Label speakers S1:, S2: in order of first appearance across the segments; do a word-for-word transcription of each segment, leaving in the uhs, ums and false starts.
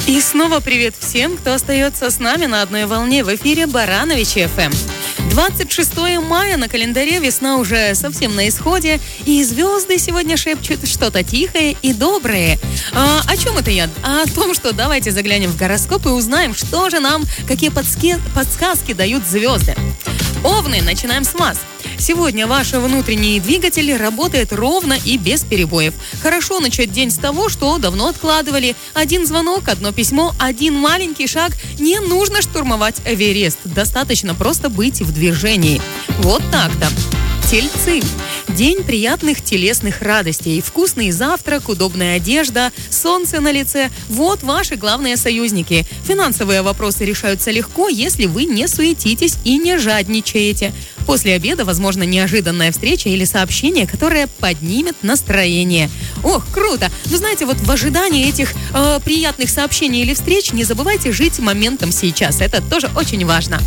S1: И снова привет всем, кто остается с нами на одной волне в эфире Барановичи эф эм. двадцать шестое мая на календаре, весна уже совсем на исходе, и звезды сегодня шепчут что-то тихое и доброе. А, о чем это я? А о том, что давайте заглянем в гороскоп и узнаем, что же нам, какие подски, подсказки дают звезды. Овны, начинаем с вас. Сегодня ваш внутренний двигатель работает ровно и без перебоев. Хорошо начать день с того, что давно откладывали. Один звонок, одно письмо, один маленький шаг. Не нужно штурмовать Эверест. Достаточно просто быть в движении. Вот так-то. Тельцы. День приятных телесных радостей. Вкусный завтрак, удобная одежда, солнце на лице. Вот ваши главные союзники. Финансовые вопросы решаются легко, если вы не суетитесь и не жадничаете. После обеда, возможно, неожиданная встреча или сообщение, которое поднимет настроение. Ох, круто! Вы знаете, вот в ожидании этих э, приятных сообщений или встреч не забывайте жить моментом сейчас. Это тоже очень важно.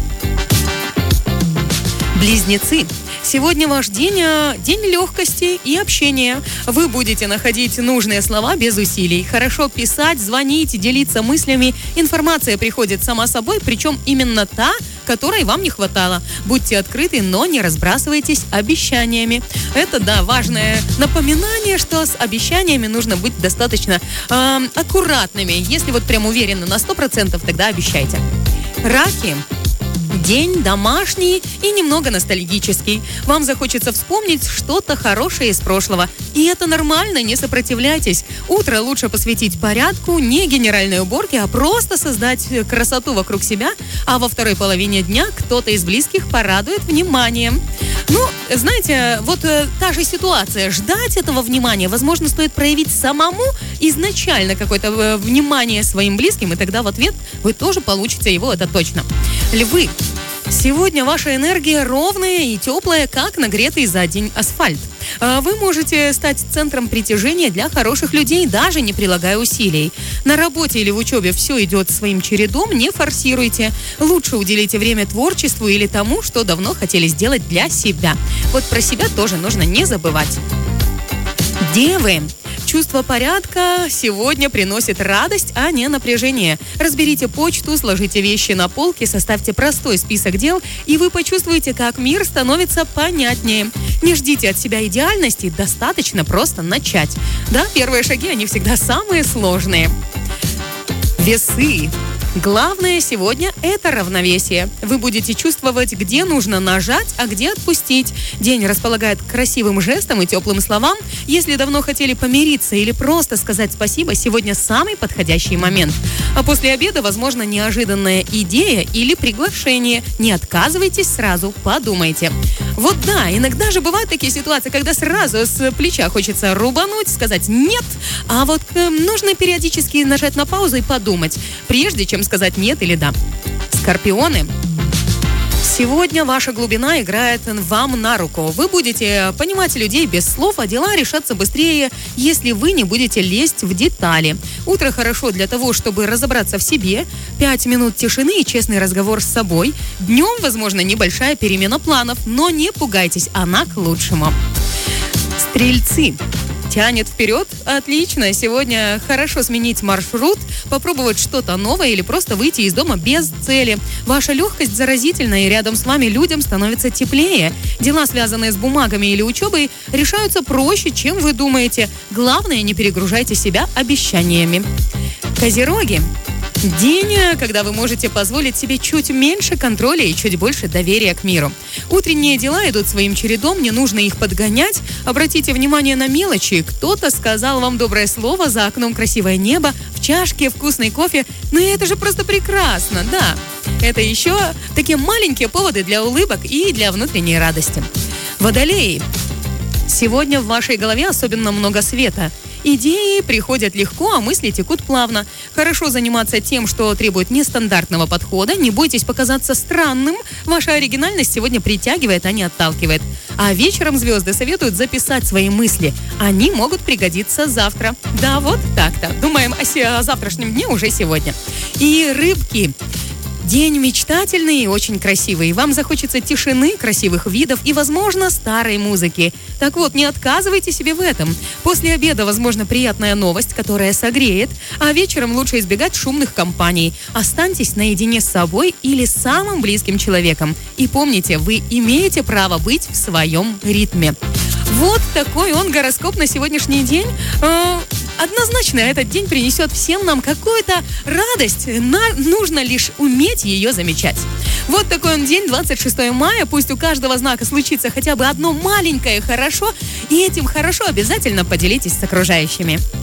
S1: Близнецы. Сегодня ваш день, день легкости и общения. Вы будете находить нужные слова без усилий. Хорошо писать, звонить, делиться мыслями. Информация приходит сама собой, причем именно та, которой вам не хватало. Будьте открыты, но не разбрасывайтесь обещаниями. Это, да, важное напоминание, что с обещаниями нужно быть достаточно э, аккуратными. Если вот прям уверены на сто процентов, тогда обещайте. Раки. День домашний и немного ностальгический. Вам захочется вспомнить что-то хорошее из прошлого. И это нормально, не сопротивляйтесь. Утро лучше посвятить порядку, не генеральной уборке, а просто создать красоту вокруг себя. А во второй половине дня кто-то из близких порадует вниманием. Ну, знаете, вот э, та же ситуация. Ждать этого внимания, возможно, стоит проявить самому изначально какое-то э, внимание своим близким, и тогда в ответ вы тоже получите его, это точно. Львы. Сегодня ваша энергия ровная и теплая, как нагретый за день асфальт. Вы можете стать центром притяжения для хороших людей, даже не прилагая усилий. На работе или в учебе все идет своим чередом, не форсируйте. Лучше уделите время творчеству или тому, что давно хотели сделать для себя. Вот про себя тоже нужно не забывать. Девы. Чувство порядка сегодня приносит радость, а не напряжение. Разберите почту, сложите вещи на полке, составьте простой список дел, и вы почувствуете, как мир становится понятнее. Не ждите от себя идеальности, достаточно просто начать. Да, первые шаги, они всегда самые сложные. Весы. Главное сегодня – это равновесие. Вы будете чувствовать, где нужно нажать, а где отпустить. День располагает к красивым жестам и теплым словам. Если давно хотели помириться или просто сказать спасибо, сегодня самый подходящий момент. А после обеда, возможно, неожиданная идея или приглашение. Не отказывайтесь сразу, подумайте. Вот да, иногда же бывают такие ситуации, когда сразу с плеча хочется рубануть, сказать «нет», а вот э, нужно периодически нажать на паузу и подумать, прежде чем сказать «нет» или «да». Скорпионы. Сегодня ваша глубина играет вам на руку. Вы будете понимать людей без слов, а дела решатся быстрее, если вы не будете лезть в детали. Утро хорошо для того, чтобы разобраться в себе. Пять минут тишины и честный разговор с собой. Днем, возможно, небольшая перемена планов, но не пугайтесь, она к лучшему. Стрельцы. Тянет вперед? Отлично. Сегодня хорошо сменить маршрут, попробовать что-то новое или просто выйти из дома без цели. Ваша легкость заразительна, и рядом с вами людям становится теплее. Дела, связанные с бумагами или учебой, решаются проще, чем вы думаете. Главное, не перегружайте себя обещаниями. Козероги. День, когда вы можете позволить себе чуть меньше контроля и чуть больше доверия к миру. Утренние дела идут своим чередом, не нужно их подгонять. Обратите внимание на мелочи. Кто-то сказал вам доброе слово, за окном красивое небо, в чашке вкусный кофе. Ну это же просто прекрасно, да. Это еще такие маленькие поводы для улыбок и для внутренней радости. Водолеи. Сегодня в вашей голове особенно много света. Идеи приходят легко, а мысли текут плавно. Хорошо заниматься тем, что требует нестандартного подхода. Не бойтесь показаться странным. Ваша оригинальность сегодня притягивает, а не отталкивает. А вечером звезды советуют записать свои мысли. Они могут пригодиться завтра. Да, вот так-то. Думаем о, се- о завтрашнем дне уже сегодня. И рыбки. День мечтательный и очень красивый. Вам захочется тишины, красивых видов и, возможно, старой музыки. Так вот, не отказывайте себе в этом. После обеда, возможно, приятная новость, которая согреет, а вечером лучше избегать шумных компаний. Останьтесь наедине с собой или самым близким человеком. И помните, вы имеете право быть в своем ритме. Вот такой он гороскоп на сегодняшний день. Э, однозначно этот день принесет всем нам какую-то радость. На, нужно лишь уметь ее замечать. Вот такой он день, двадцать шестое мая. Пусть у каждого знака случится хотя бы одно маленькое хорошо. И этим хорошо обязательно поделитесь с окружающими.